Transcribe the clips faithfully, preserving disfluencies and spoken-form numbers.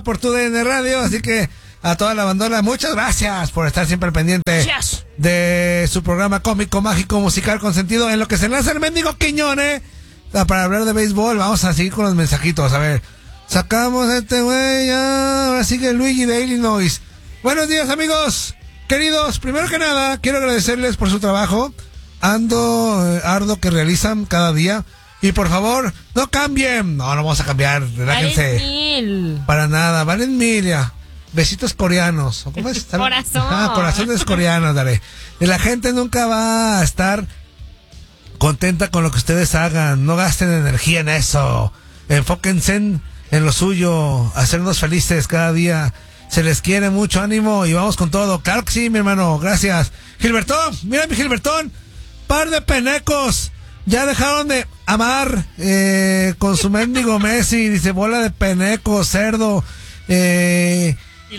por tu D N Radio, así que a toda la bandona, muchas gracias por estar siempre al pendiente yes. de su programa cómico, mágico, musical, con sentido, en lo que se lanza el mendigo Quiñones, para hablar de béisbol. Vamos a seguir con los mensajitos, a ver, sacamos a este güey, ahora sigue Luigi de Illinois. Buenos días, amigos queridos, primero que nada, quiero agradecerles por su trabajo, ando, eh, arduo que realizan cada día, y por favor, no cambien, no, no vamos a cambiar, relájense. Valen mil. Para nada, valen mil, ya. Besitos coreanos. ¿Cómo es? Corazón. Ah, corazones coreanos, dale. Y la gente nunca va a estar contenta con lo que ustedes hagan. No gasten energía en eso. Enfóquense en, en lo suyo. Hacernos felices cada día. Se les quiere mucho, ánimo y vamos con todo. Claro que sí, mi hermano. Gracias. Gilbertón, mira mi Gilbertón. Par de penecos. Ya dejaron de amar eh, con su mendigo Messi. Dice, bola de peneco, cerdo. Eh...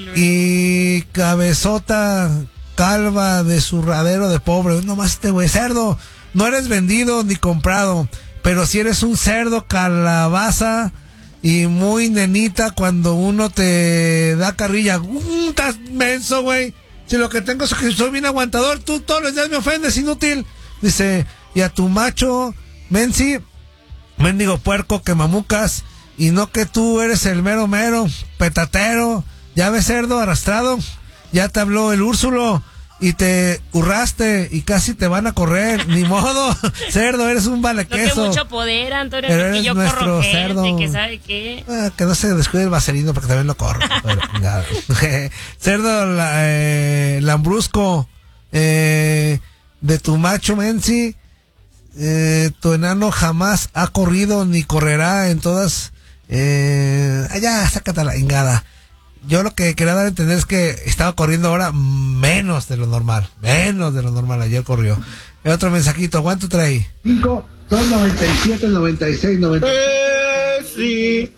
Y cabezota calva de zurradero de pobre. Nomás este güey, cerdo. No eres vendido ni comprado, pero si eres un cerdo calabaza y muy nenita cuando uno te da carrilla. Mm, estás menso, güey. Si lo que tengo es que soy bien aguantador, tú todos los días me ofendes, inútil. Dice, y a tu macho, Menzi, mendigo puerco que mamucas, y no que tú eres el mero mero, petatero. Ya ves, cerdo arrastrado, ya te habló el Úrsulo y te hurraste y casi te van a correr. Ni modo, cerdo, eres un vale queso. No que mucho poder, Antonio, pero que eres yo nuestro corro gente, cerdo. que sabe qué. Ah, que no se descuide el vaselino porque también lo corro. Pero, nada. Cerdo la, eh, lambrusco, eh, de tu macho Menzi, eh, tu enano jamás ha corrido ni correrá en todas. Eh, allá, sácate la ingada. Yo lo que quería dar a entender es que estaba corriendo ahora menos de lo normal. Menos de lo normal. Ayer corrió. El otro mensajito. ¿Cuánto trae? cinco, son noventa y siete, noventa y seis, noventa y siete.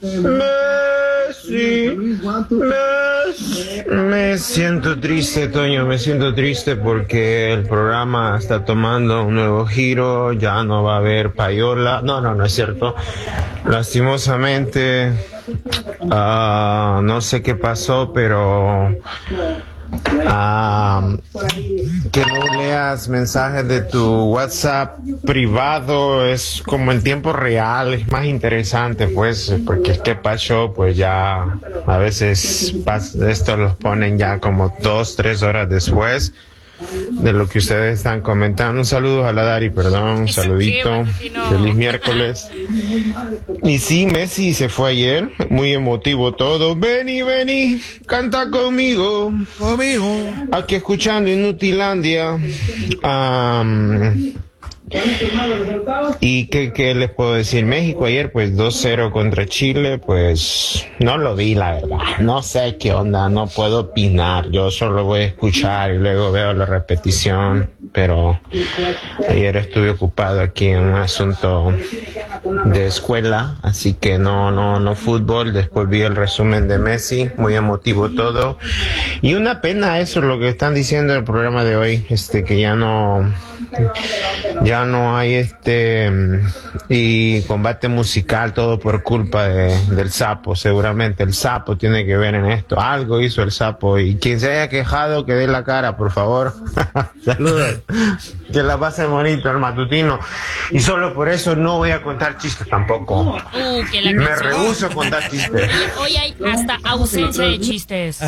Messi, Messi, Messi. Me siento triste, Toño. Me siento triste porque el programa está tomando un nuevo giro. Ya no va a haber payola. No, no, no es cierto. Lastimosamente, uh, no sé qué pasó, pero uh, que no leas mensajes de tu WhatsApp privado es como en tiempo real, es más interesante, pues, porque es que pasó, pues ya a veces pas- esto los ponen ya como dos, tres horas después de lo que ustedes están comentando. Un saludo a la Dari, perdón, un saludito, feliz miércoles. Y sí, Messi se fue ayer, muy emotivo todo. Vení, vení, canta conmigo, conmigo, aquí escuchando Inutilandia. Um, y qué, qué les puedo decir, México ayer pues dos cero contra Chile, pues no lo vi, la verdad, no sé qué onda, no puedo opinar, yo solo voy a escuchar y luego veo la repetición, pero ayer estuve ocupado aquí en un asunto de escuela, así que no, no, no fútbol. Después vi el resumen de Messi, muy emotivo todo, y una pena eso, lo que están diciendo en el programa de hoy, este, que ya no, ya no hay este, y combate musical, todo por culpa de, del sapo. Seguramente el sapo tiene que ver en esto, algo hizo el sapo, y quien se haya quejado que dé la cara, por favor. Saludos, que la pasen bonito el matutino, y solo por eso no voy a contar chistes tampoco. Uh, que la me canción. rehúso a contar chistes. Hoy hay hasta ausencia de chistes.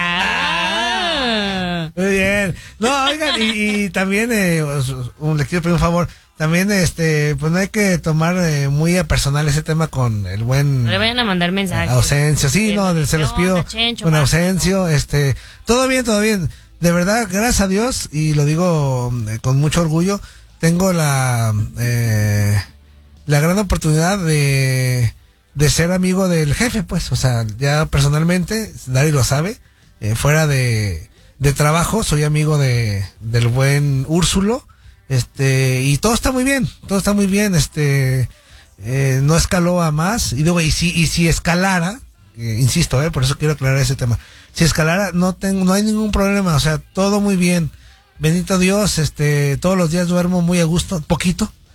Ah. Muy bien. No, oigan, y, y también eh, un, les quiero pedir un favor. También, este, pues no hay que tomar eh, muy a personal ese tema con el buen... No le vayan a mandar mensajes. Ausencio, sí, no, se los pido con Ausencio, este, todo bien, todo bien. De verdad, gracias a Dios, y lo digo eh, con mucho orgullo, tengo la, eh, la gran oportunidad de, de ser amigo del jefe, pues, o sea, ya personalmente, Dari lo sabe, eh, fuera de, de trabajo, soy amigo de, del buen Úrsulo. Este, y todo está muy bien, todo está muy bien, este, eh, no escaló a más, y digo, y si, y si escalara, eh, insisto, eh, por eso quiero aclarar ese tema, si escalara, no tengo, no hay ningún problema, o sea, todo muy bien, bendito Dios, este, todos los días duermo muy a gusto, poquito,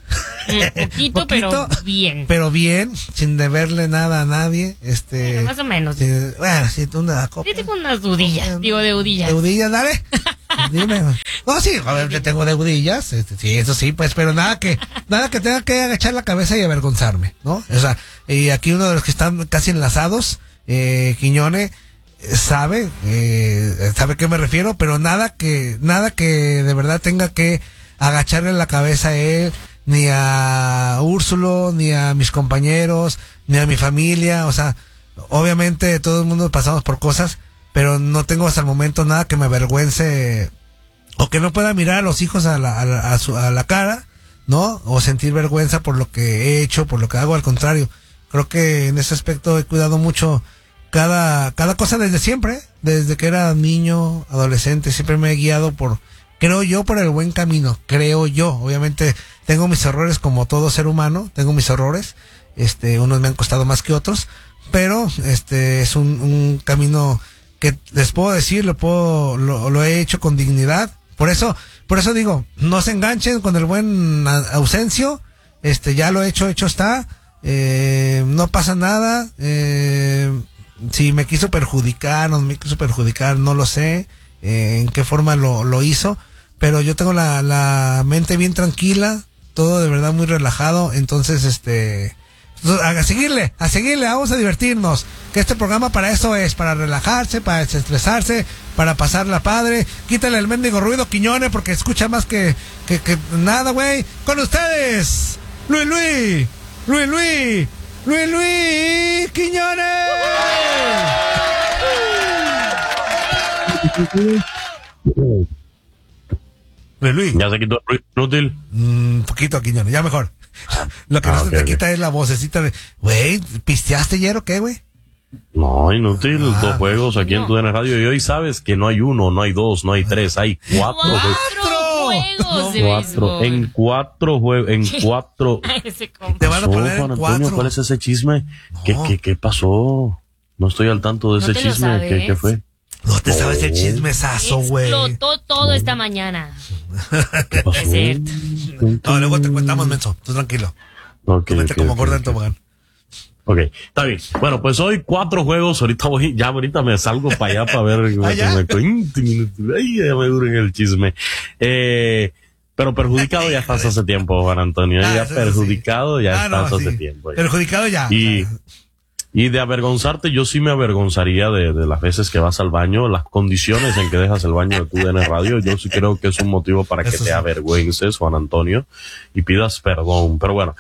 Un poquito, pero bien. Pero bien, sin deberle nada a nadie. Este, bueno, más o menos. Sí, bueno, sí, tú una copa. Yo tengo unas dudillas, digo deudillas. Deudillas, dale. Dime. No, sí, a ver, yo tengo deudillas, este, sí, eso sí, pues, pero nada que, nada que tenga que agachar la cabeza y avergonzarme, ¿no? O sea, y aquí uno de los que están casi enlazados, eh, Quiñone, sabe, eh, sabe a qué me refiero, pero nada que, nada que de verdad tenga que agacharle la cabeza a él, ni a Úrsulo, ni a mis compañeros, ni a mi familia. O sea, obviamente todo el mundo pasamos por cosas, pero no tengo hasta el momento nada que me avergüence o que no pueda mirar a los hijos a la, a la, a su, a la cara, ¿no? O sentir vergüenza por lo que he hecho, por lo que hago. Al contrario, creo que en ese aspecto he cuidado mucho cada, cada cosa desde siempre, desde que era niño, adolescente. Siempre me he guiado por, creo yo, por el buen camino, creo yo. Obviamente tengo mis errores como todo ser humano, tengo mis errores, este, unos me han costado más que otros, pero este es un, un camino que les puedo decir, lo puedo, lo, lo he hecho con dignidad. Por eso, por eso digo, no se enganchen con el buen Ausencio, este, ya lo he hecho, hecho está, eh, no pasa nada, eh, si me quiso perjudicar, no me quiso perjudicar, no lo sé, eh, en qué forma lo, lo hizo, pero yo tengo la, la mente bien tranquila, todo de verdad muy relajado. Entonces, este, a seguirle, a seguirle, vamos a divertirnos, que este programa para eso es, para relajarse, para desestresarse, para pasarla padre. Quítale el mendigo ruido, Quiñones, porque escucha más que, que, que nada, güey. Con ustedes, Luis Luis, Luis Luis, Luis Luis Quiñones. Luis Luis. ¿Ya se quitó el ruido inútil? Un mm, poquito, Quiñones, ya mejor. Lo que ah, no okay, se te okay. quita es la vocecita de, güey, ¿pisteaste ayer o qué, güey? No, inútil, ah, dos juegos aquí no. en tu D N Radio, y hoy sabes que no hay uno, no hay dos, no hay tres, hay cuatro. ¡Cuatro juegos! No, cuatro, en cuatro juegos, en cuatro. Te van a poner en Juan cuatro. Antonio, ¿cuál es ese chisme? No. ¿Qué, qué, ¿Qué pasó? No estoy al tanto de ¿No ese chisme, ¿Qué, ¿qué fue? No te oh. sabes el chismesazo, güey. Explotó todo esta mañana. ¿Qué pasó? Es cierto. No, luego te contamos, menso. Tú tranquilo. Okay, Tú vete okay, como okay, gorda en okay. tobogán. Ok, está bien. Bueno, pues hoy cuatro juegos. Ahorita voy, ya ahorita me salgo para allá para ver. ¿Allá? Me, ay, ya me duren el chisme. Eh, pero perjudicado ya estás hace tiempo, Juan Antonio. Ah, ya perjudicado sí. ya ah, estás no, hace sí. tiempo. Ya. Perjudicado ya. Y, y de avergonzarte, yo sí me avergonzaría de, de las veces que vas al baño, las condiciones en que dejas el baño de tu D N Radio. Yo sí creo que es un motivo para que Eso te sí. avergüences, Juan Antonio, y pidas perdón. Pero bueno,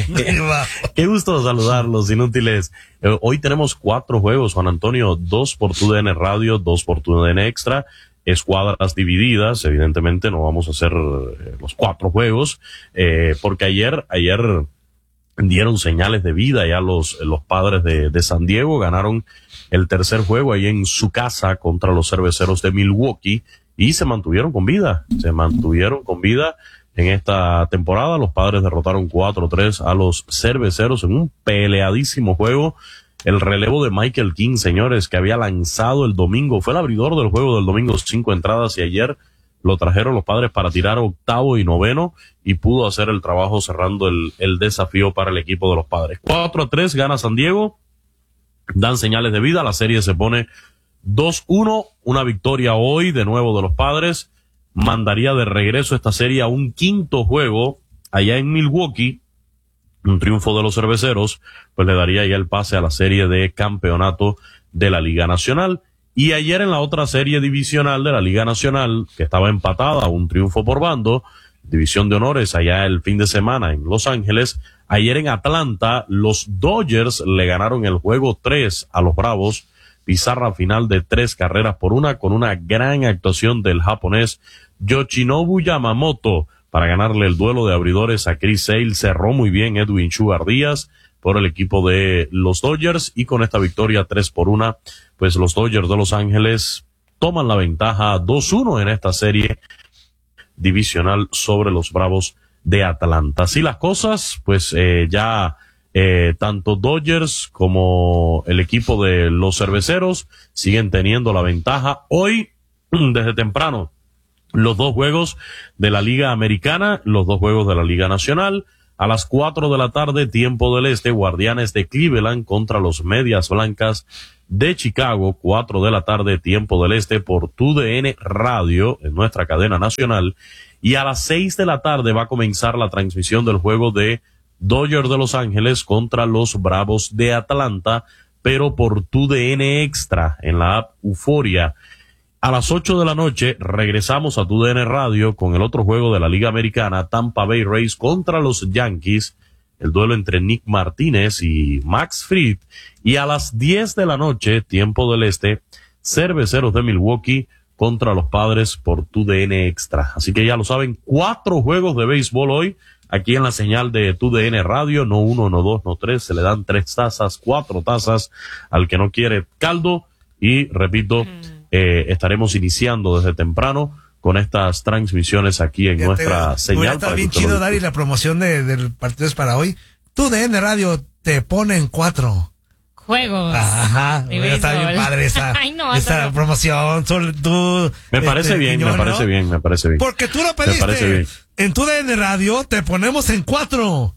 qué gusto saludarlos, inútiles. Eh, hoy tenemos cuatro juegos, Juan Antonio, dos por tu D N Radio, dos por tu D N Extra. Escuadras divididas, evidentemente no vamos a hacer eh, los cuatro juegos, eh, porque ayer, ayer, dieron señales de vida ya los, los Padres de, de San Diego, ganaron el tercer juego ahí en su casa contra los Cerveceros de Milwaukee y se mantuvieron con vida, se mantuvieron con vida en esta temporada. Los Padres derrotaron cuatro tres a los Cerveceros en un peleadísimo juego. El relevo de Michael King, señores, que había lanzado el domingo, fue el abridor del juego del domingo, cinco entradas, y ayer lo trajeron los Padres para tirar octavo y noveno y pudo hacer el trabajo cerrando el, el desafío para el equipo de los Padres. cuatro a tres gana San Diego, dan señales de vida, la serie se pone dos uno, una victoria hoy de nuevo de los Padres, mandaría de regreso esta serie a un quinto juego allá en Milwaukee, un triunfo de los Cerveceros, pues le daría ya el pase a la serie de campeonato de la Liga Nacional. Y ayer en la otra serie divisional de la Liga Nacional, que estaba empatada, un triunfo por bando, división de honores allá el fin de semana en Los Ángeles, ayer en Atlanta, los Dodgers le ganaron el juego tres a los Bravos, pizarra final de tres carreras por una, con una gran actuación del japonés Yoshinobu Yamamoto para ganarle el duelo de abridores a Chris Sale. Cerró muy bien Edwin Sugar Díaz por el equipo de los Dodgers, y con esta victoria tres por una, pues los Dodgers de Los Ángeles toman la ventaja dos uno en esta serie divisional sobre los Bravos de Atlanta. Así las cosas, pues eh, ya eh, tanto Dodgers como el equipo de los Cerveceros siguen teniendo la ventaja. Hoy, desde temprano, los dos juegos de la Liga Americana, los dos juegos de la Liga Nacional. A las cuatro de la tarde, tiempo del este, Guardianes de Cleveland contra los Medias Blancas de Chicago. Cuatro de la tarde, tiempo del este, por T U D N Radio, en nuestra cadena nacional. Y a las seis de la tarde va a comenzar la transmisión del juego de Dodgers de Los Ángeles contra los Bravos de Atlanta, pero por T U D N Extra, en la app Euforia. A las ocho de la noche regresamos a T U D N Radio con el otro juego de la Liga Americana, Tampa Bay Rays contra los Yankees, el duelo entre Nick Martínez y Max Fried. Y a las diez de la noche, tiempo del este, Cerveceros de Milwaukee contra los Padres por T U D N Extra. Así que ya lo saben, cuatro juegos de béisbol hoy, aquí en la señal de T U D N Radio, no uno, no dos, no tres, se le dan tres tazas, cuatro tazas al que no quiere caldo. Y repito, mm. Eh, estaremos iniciando desde temprano con estas transmisiones aquí en Fíjate, nuestra señal. Está bien chido, Dari, la promoción de, del partido es para hoy. T U D N Radio te pone en cuatro juegos. Ajá, está bien padre esa, Ay, no, esa no. promoción. Sol, tú, me parece este, bien, Quiñón, me parece ¿no? bien, me parece bien. Porque tú lo pediste. En T U D N Radio te ponemos en cuatro.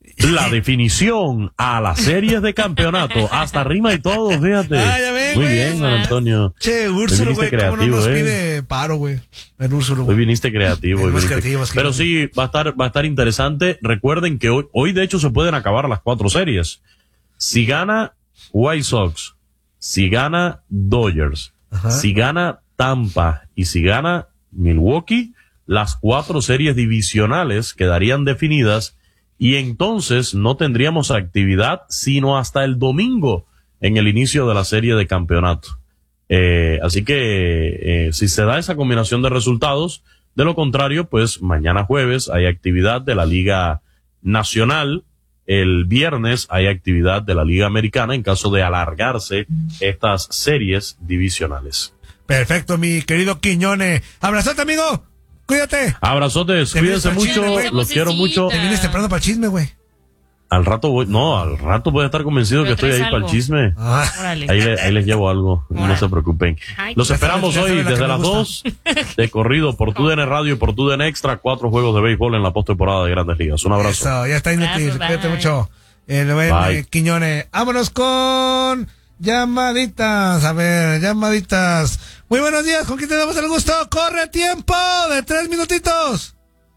La definición a las series de campeonato, hasta rima y todo, fíjate. Ah, ya ven, Muy güey. bien, Don Antonio. Che, Úrsulo, güey, cómo no nos eh. pide paro, güey. El Úrsulo, Hoy viniste creativo. Hoy viniste. creativo Pero sí, va a estar, va a estar interesante. Recuerden que hoy, hoy de hecho se pueden acabar las cuatro series. Si gana White Sox, si gana Dodgers, Ajá. si gana Tampa y si gana Milwaukee, las cuatro series divisionales quedarían definidas. Y entonces no tendríamos actividad sino hasta el domingo en el inicio de la serie de campeonato. Eh, así que eh, si se da esa combinación de resultados, de lo contrario, pues mañana jueves hay actividad de la Liga Nacional, el viernes hay actividad de la Liga Americana en caso de alargarse estas series divisionales. Perfecto, mi querido Quiñones. Abrazote, amigo. Cuídate. Abrazotes, cuídense mucho, chisme, los quiero mucho. Te vienes temprano para el chisme, güey. Al rato voy, no, al rato voy a estar convencido que estoy ahí algo? para el chisme. Ah. Ahí, le, ahí les llevo algo, Órale. no se preocupen. Ay, los esperamos hoy desde las dos, de corrido por T U D N Radio y por T U D N Extra, cuatro juegos de béisbol en la postemporada de Grandes Ligas. Un abrazo. Eso, ya está inútil, cuídate mucho. El buen eh, Quiñones. Vámonos con llamaditas, a ver, llamaditas. Muy buenos días, ¿con quién te damos el gusto? ¡Corre tiempo de tres minutitos!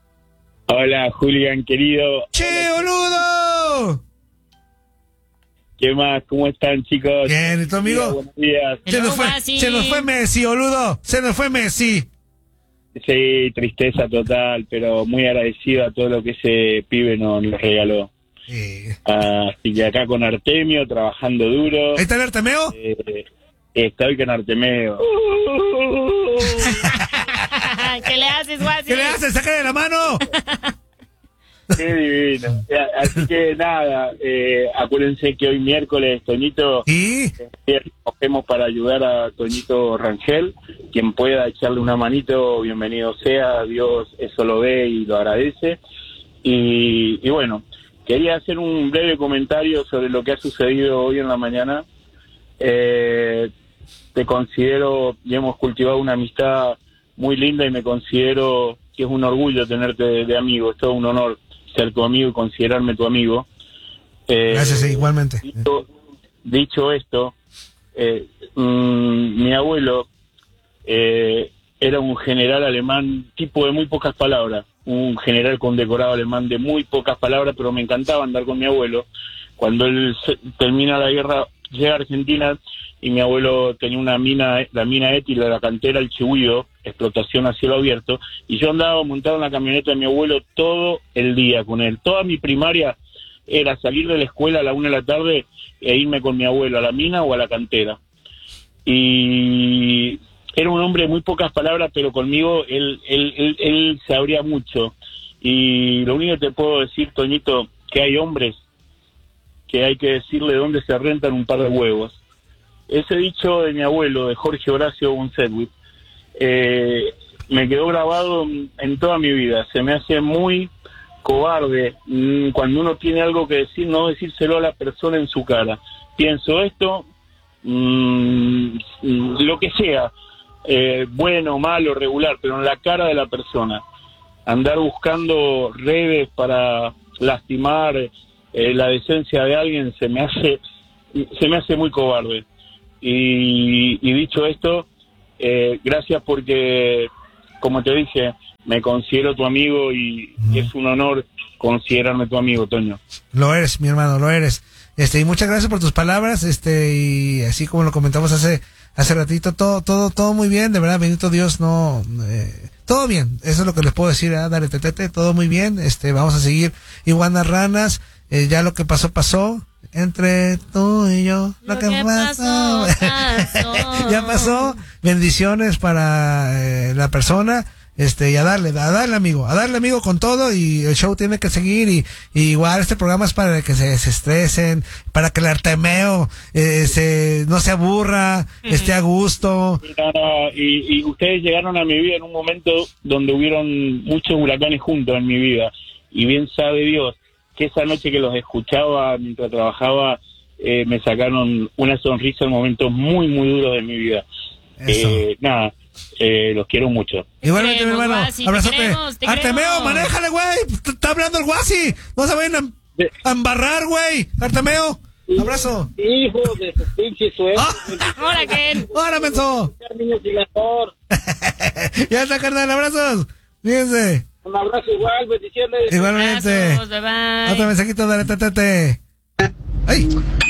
Hola, Julián, querido. ¡Che, boludo! ¿Qué más? ¿Cómo están, chicos? Bien, ¿y tu amigo? Sí, buenos días. Se nos, fue, se nos fue Messi, boludo. Se nos fue Messi. Sí, tristeza total, pero muy agradecido a todo lo que ese pibe nos, nos regaló. Sí. Así que acá con Artemio, trabajando duro. ¿Ahí está el Artemio? Eh, Estoy con Artemio. ¿Qué le haces, Guasi? ¿Qué le haces? ¡Sácale la mano! Qué divino. Así que nada, eh, acuérdense que hoy miércoles, Toñito, ¿Y? eh, cogemos para ayudar a Toñito Rangel. Quien pueda echarle una manito, bienvenido sea. Dios eso lo ve y lo agradece. Y, y bueno, quería hacer un breve comentario sobre lo que ha sucedido hoy en la mañana. Eh, te considero y hemos cultivado una amistad muy linda y me considero que es un orgullo tenerte de, de amigo, es todo un honor ser tu amigo y considerarme tu amigo. Eh, Gracias, sí, igualmente. Dicho, dicho esto, eh, mmm, mi abuelo eh, era un general alemán tipo de muy pocas palabras, un general condecorado alemán de muy pocas palabras, pero me encantaba andar con mi abuelo. Cuando él se, termina la guerra, llega a Argentina y mi abuelo tenía una mina, la mina Étila, la cantera El Chihuido, explotación a cielo abierto, y yo andaba montado en la camioneta de mi abuelo todo el día con él. Toda mi primaria era salir de la escuela a la una de la tarde e irme con mi abuelo a la mina o a la cantera. Y era un hombre de muy pocas palabras, pero conmigo él, él, él, él se abría mucho. Y lo único que te puedo decir, Toñito, que hay hombres que hay que decirle dónde se rentan un par de huevos. Ese dicho de mi abuelo, de Jorge Horacio von Sedgwick, eh, me quedó grabado en toda mi vida. Se me hace muy cobarde mmm, cuando uno tiene algo que decir, no decírselo a la persona en su cara. Pienso esto, mmm, lo que sea, eh, bueno, malo, regular, pero en la cara de la persona. Andar buscando redes para lastimar eh, la decencia de alguien se me hace se me hace muy cobarde. Y, y dicho esto, eh, gracias porque, como te dije, me considero tu amigo y, y es un honor considerarme tu amigo, Toño. Lo eres, mi hermano, lo eres. Este, y muchas gracias por tus palabras, este, y así como lo comentamos hace, hace ratito, todo, todo, todo muy bien, de verdad, bendito Dios, no, eh, todo bien, eso es lo que les puedo decir, ¿eh? Dale, tetete, todo muy bien, este, vamos a seguir iguanas ranas, eh, ya lo que pasó, pasó, entre tú y yo, lo, lo que, que pasó, pasó. Ya pasó, bendiciones para eh, la persona. Este, y a darle, a darle amigo, a darle amigo con todo, y el show tiene que seguir, y, y igual este programa es para que se desestresen, para que el Artemeo eh, se, no se aburra, uh-huh. esté a gusto. No, no, y, y ustedes llegaron a mi vida en un momento donde hubieron muchos huracanes juntos en mi vida, y bien sabe Dios que esa noche que los escuchaba mientras trabajaba, eh, me sacaron una sonrisa en momentos muy, muy duros de mi vida. Eh, nada. Eh, los quiero mucho. Igualmente, mi hermano. Guasi, abrazote. Te queremos, te Artemeo, queremos. Manéjale, güey. Está hablando el Guasi. No se vayan a, a embarrar, güey. Artemeo, abrazo. Hijo de su pinche suerte. Hola, Ken. Hola, menso. Ya está, carnal. Abrazos. Fíjense. Un abrazo igual, bendiciones. Igualmente. Abrazos, bye bye. Otro mensajito, dale, tete. Ay.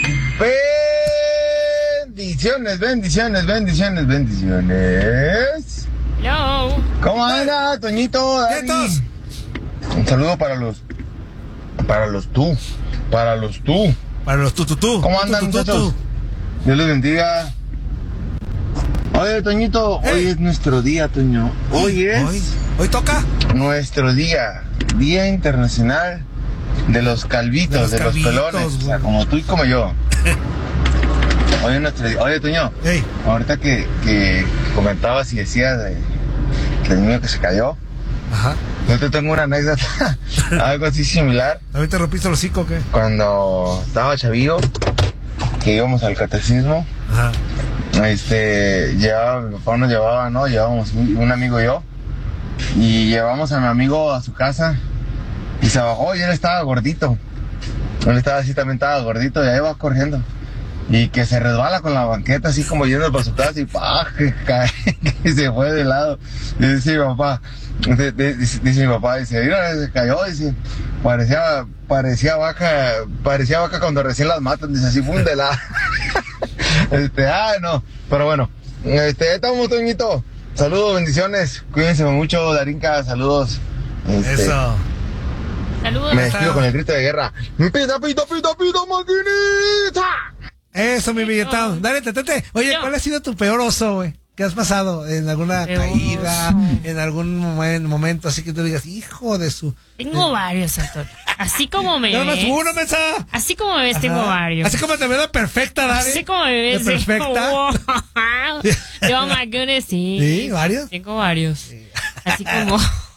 Bendiciones, bendiciones, bendiciones, bendiciones. Hello. ¿Cómo anda, Toñito? ¿Quietos? Un saludo para los, para los tú, para los tú. Para los tú, tú, tú. ¿Cómo andan, muchachos? Dios les bendiga. Oye, Toñito, ¿Eh? Hoy es nuestro día, Toño. Hoy es... ¿Hoy? ¿Hoy toca? Nuestro día, Día Internacional de los Calvitos, de los, de los pelones, güey. O sea, como tú y como yo. Oye, nuestro, oye, Toño, hey. Ahorita que, que comentabas y decías de, del niño que se cayó. Ajá. Yo te tengo una anécdota, algo así similar. ¿Ahorita rompiste el hocico o qué? Cuando estaba chavillo, que íbamos al catecismo. Ajá. Este, llevaba, mi papá nos llevaba, ¿no? Llevábamos un, un amigo y yo. Y llevamos a mi amigo a su casa. Y se bajó y él estaba gordito. Él estaba así, también estaba gordito, y ahí va corriendo. Y que se resbala con la banqueta, así como yendo para su casa, y ¡pah! Que cae, que se fue de lado. Y dice mi papá, dice, dice, dice mi papá, dice, mira, se cayó, dice, parecía, parecía vaca, parecía vaca cuando recién las matan, dice, así, fue de lado. Este, ah, no, pero bueno, este, estamos, Toñito. Saludos, bendiciones, cuídense mucho, Darinka, saludos. Este, Eso. Saludos. Me despido con el grito de guerra. ¡Pita, pita, pita, pita, maquinita! Eso, mi billetón. Dale, tetete. Oye, ¿cuál ha sido tu peor oso, güey? ¿Qué has pasado? ¿En alguna peor caída? Oso. ¿En algún momen, momento así que tú digas, hijo de su... Tengo eh. varios, Antonio. Así como me no, ves. No, uno, mensa. Así como me ves, Ajá. tengo varios. Así como te veo de perfecta, Dani. Así como me ves. De perfecta. Wow. Yo, my goodness, sí. ¿Sí? ¿Varios? Tengo varios. Sí. Así como...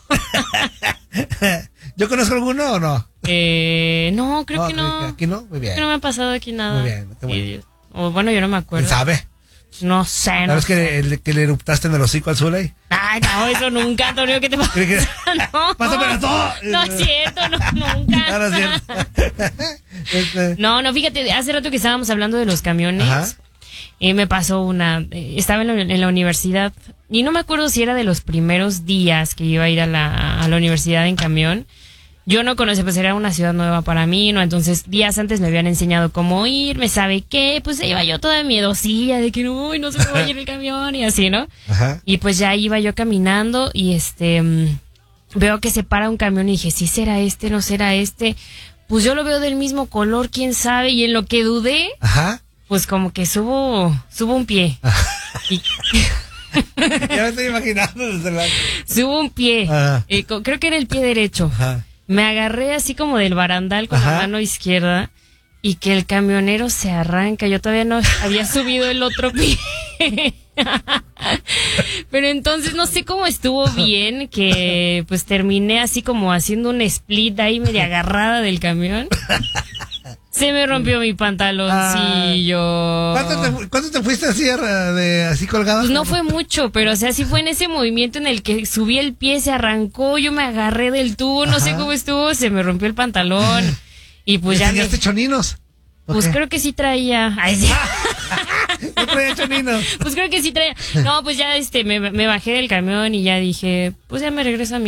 ¿Yo conozco alguno o no? Eh, no, creo no, que no. ¿Aquí no? Muy bien. Que no me ha pasado aquí nada. Muy bien. Qué bueno. Sí, o, bueno, yo no me acuerdo. ¿Quién sabe? No sé, no ¿Sabes sé. Que, le, que le eruptaste en el hocico al Zuley? Ay, no, eso nunca, Antonio, ¿qué te pasa? No. Pásame todo. No es cierto, no, nunca. No, no es cierto. este... No, no, fíjate, hace rato que estábamos hablando de los camiones. Ajá. Eh, me pasó una, eh, estaba en la, en la universidad y no me acuerdo si era de los primeros días que iba a ir a la, a la universidad en camión. Yo no conocía, pues era una ciudad nueva para mí, ¿no? Entonces, días antes me habían enseñado cómo ir, me sabe qué, pues iba yo toda miedosilla de que no, no se me vaya en el camión y así, ¿no? Ajá. Y pues ya iba yo caminando y este, mmm, veo que se para un camión y dije, ¿sí será este, no será este? Pues yo lo veo del mismo color, quién sabe, y en lo que dudé, Ajá. pues como que subo, subo un pie. Y... ya me estoy imaginando desde la... Subo un pie, eh, creo que era el pie derecho. Ajá. Me agarré así como del barandal con Ajá. la mano izquierda y que el camionero se arranca. Yo todavía no había subido el otro pie. Pero entonces no sé cómo estuvo bien que pues terminé así como haciendo un split ahí media agarrada del camión. Se me rompió mi pantaloncillo. ¿Cuánto te, cuánto te fuiste así, de, así colgado? Pues no fue mucho, pero o sea, sí fue en ese movimiento en el que subí el pie, se arrancó, yo me agarré del tubo, no Ajá. sé cómo estuvo, se me rompió el pantalón. Y pues ya. ¿Enseñaste me... choninos? Pues creo que sí traía. Ay, sí. ¿No traía choninos? Pues creo que sí traía. No, pues ya este me, me bajé del camión y ya dije, pues ya me regreso a mi